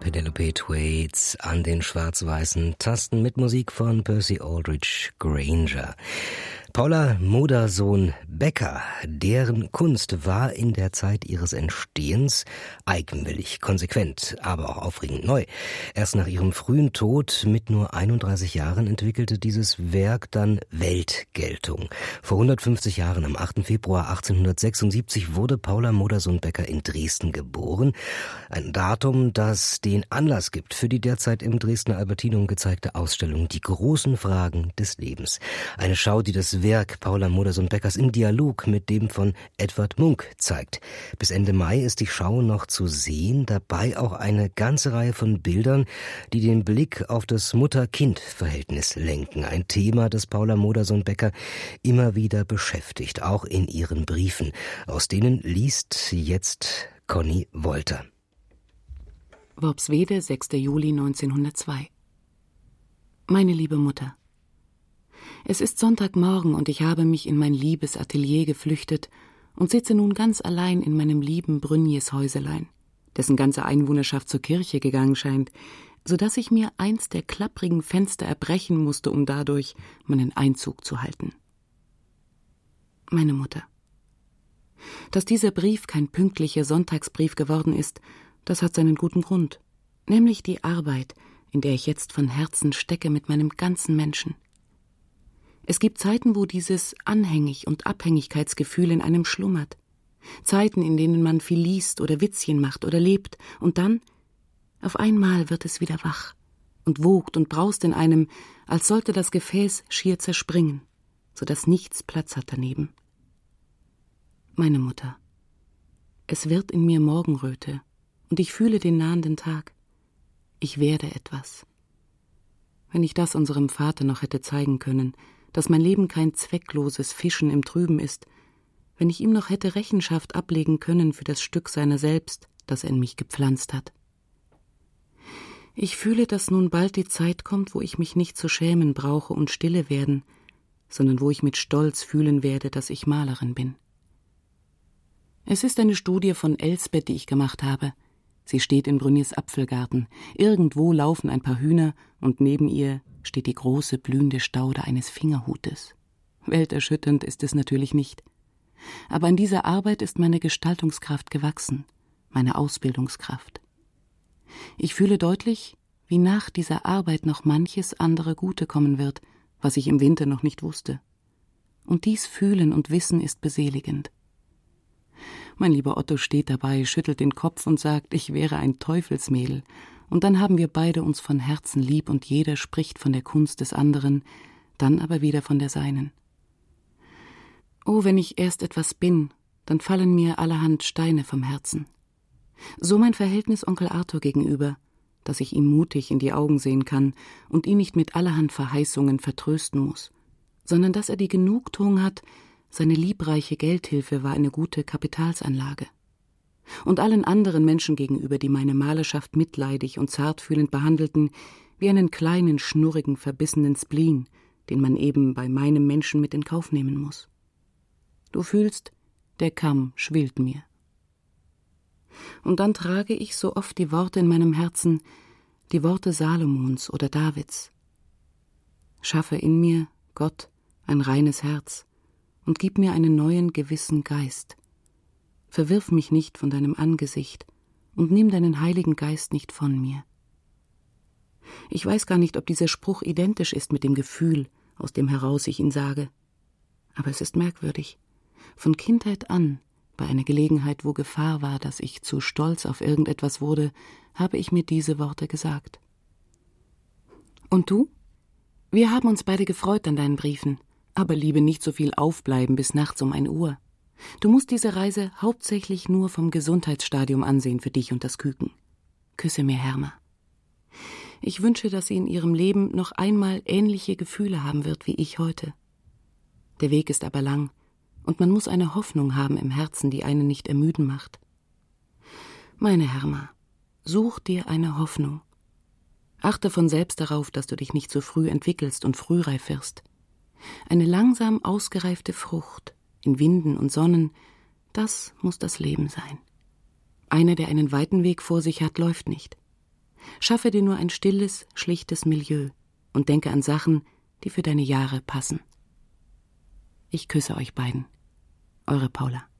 Penelope Thwaites an den schwarz-weißen Tasten mit Musik von Percy Aldridge Granger. Paula Modersohn-Becker, deren Kunst war in der Zeit ihres Entstehens eigenwillig, konsequent, aber auch aufregend neu. Erst nach ihrem frühen Tod mit nur 31 Jahren entwickelte dieses Werk dann Weltgeltung. Vor 150 Jahren, am 8. Februar 1876, wurde Paula Modersohn-Becker in Dresden geboren. Ein Datum, das den Anlass gibt für die derzeit im Dresdner Albertinum gezeigte Ausstellung Die großen Fragen des Lebens. Eine Schau, die das Werk Paula Modersohn-Beckers im Dialog mit dem von Edvard Munch zeigt. Bis Ende Mai ist die Schau noch zu sehen, dabei auch eine ganze Reihe von Bildern, die den Blick auf das Mutter-Kind-Verhältnis lenken. Ein Thema, das Paula Modersohn-Becker immer wieder beschäftigt, auch in ihren Briefen. Aus denen liest jetzt Conny Wolter. Worpswede, 6. Juli 1902. Meine liebe Mutter, es ist Sonntagmorgen und ich habe mich in mein liebes Atelier geflüchtet und sitze nun ganz allein in meinem lieben Brünjes Häuselein, dessen ganze Einwohnerschaft zur Kirche gegangen scheint, so dass ich mir eins der klapprigen Fenster erbrechen musste, um dadurch meinen Einzug zu halten. Meine Mutter, dass dieser Brief kein pünktlicher Sonntagsbrief geworden ist, das hat seinen guten Grund, nämlich die Arbeit, in der ich jetzt von Herzen stecke mit meinem ganzen Menschen. Es gibt Zeiten, wo dieses Anhängig- und Abhängigkeitsgefühl in einem schlummert. Zeiten, in denen man viel liest oder Witzchen macht oder lebt. Und dann, auf einmal wird es wieder wach und wogt und braust in einem, als sollte das Gefäß schier zerspringen, so dass nichts Platz hat daneben. Meine Mutter, es wird in mir Morgenröte und ich fühle den nahenden Tag. Ich werde etwas. Wenn ich das unserem Vater noch hätte zeigen können, dass mein Leben kein zweckloses Fischen im Trüben ist, wenn ich ihm noch hätte Rechenschaft ablegen können für das Stück seiner selbst, das er in mich gepflanzt hat. Ich fühle, dass nun bald die Zeit kommt, wo ich mich nicht zu schämen brauche und stille werden, sondern wo ich mit Stolz fühlen werde, dass ich Malerin bin. Es ist eine Studie von Elsbeth, die ich gemacht habe. Sie steht in Brünjes Apfelgarten. Irgendwo laufen ein paar Hühner und neben ihr steht die große blühende Staude eines Fingerhutes. Welterschütternd ist es natürlich nicht. Aber an dieser Arbeit ist meine Gestaltungskraft gewachsen, meine Ausbildungskraft. Ich fühle deutlich, wie nach dieser Arbeit noch manches andere Gute kommen wird, was ich im Winter noch nicht wusste. Und dies Fühlen und Wissen ist beseligend. Mein lieber Otto steht dabei, schüttelt den Kopf und sagt, ich wäre ein Teufelsmädel. Und dann haben wir beide uns von Herzen lieb und jeder spricht von der Kunst des anderen, dann aber wieder von der seinen. Oh, wenn ich erst etwas bin, dann fallen mir allerhand Steine vom Herzen. So mein Verhältnis Onkel Arthur gegenüber, dass ich ihm mutig in die Augen sehen kann und ihn nicht mit allerhand Verheißungen vertrösten muss, sondern dass er die Genugtuung hat, seine liebreiche Geldhilfe war eine gute Kapitalsanlage. Und allen anderen Menschen gegenüber, die meine Malerschaft mitleidig und zartfühlend behandelten, wie einen kleinen, schnurrigen, verbissenen Spleen, den man eben bei meinem Menschen mit in Kauf nehmen muss. Du fühlst, der Kamm schwillt mir. Und dann trage ich so oft die Worte in meinem Herzen, die Worte Salomons oder Davids. Schaffe in mir, Gott, ein reines Herz und gib mir einen neuen, gewissen Geist. Verwirf mich nicht von deinem Angesicht und nimm deinen Heiligen Geist nicht von mir. Ich weiß gar nicht, ob dieser Spruch identisch ist mit dem Gefühl, aus dem heraus ich ihn sage. Aber es ist merkwürdig. Von Kindheit an, bei einer Gelegenheit, wo Gefahr war, dass ich zu stolz auf irgendetwas wurde, habe ich mir diese Worte gesagt. Und du? Wir haben uns beide gefreut an deinen Briefen, aber liebe nicht so viel aufbleiben bis nachts um 1 Uhr. Du musst diese Reise hauptsächlich nur vom Gesundheitsstadium ansehen für dich und das Küken. Küsse mir, Herma. Ich wünsche, dass sie in ihrem Leben noch einmal ähnliche Gefühle haben wird wie ich heute. Der Weg ist aber lang, und man muss eine Hoffnung haben im Herzen, die einen nicht ermüden macht. Meine Herma, such dir eine Hoffnung. Achte von selbst darauf, dass du dich nicht zu früh entwickelst und frühreif wirst. Eine langsam ausgereifte Frucht, in Winden und Sonnen, das muss das Leben sein. Einer, der einen weiten Weg vor sich hat, läuft nicht. Schaffe dir nur ein stilles, schlichtes Milieu und denke an Sachen, die für deine Jahre passen. Ich küsse euch beiden. Eure Paula.